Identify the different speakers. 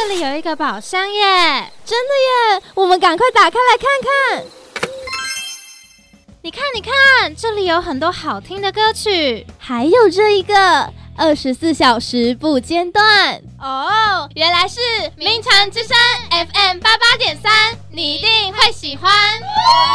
Speaker 1: 这里有一个宝箱耶！
Speaker 2: 真的耶，我们赶快打开来看看。
Speaker 1: 你看，你看，这里有很多好听的歌曲，
Speaker 2: 还有这一个24小时不间断。
Speaker 1: 哦，原来是名传之声 FM88.3，你一定会喜欢。